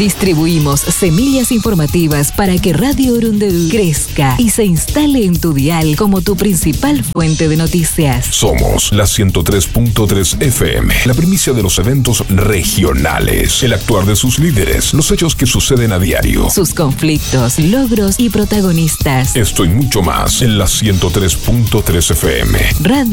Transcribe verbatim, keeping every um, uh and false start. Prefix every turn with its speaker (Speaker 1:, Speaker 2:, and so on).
Speaker 1: Distribuimos semillas informativas para que Radio Urundeú crezca y se instale en tu dial como tu principal fuente de noticias.
Speaker 2: Somos la ciento tres punto tres F M, la primicia de los eventos regionales, el actuar de sus líderes, los hechos que suceden a diario,
Speaker 1: sus conflictos, logros y protagonistas.
Speaker 2: Esto y mucho más en la ciento tres punto tres F M.
Speaker 1: Radio